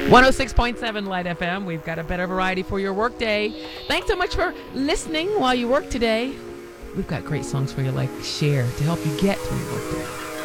106.7 Light FM. We've got a better variety for your workday. Thanks so much for listening while you work today. We've got great songs for you like Share to help you get through your workday.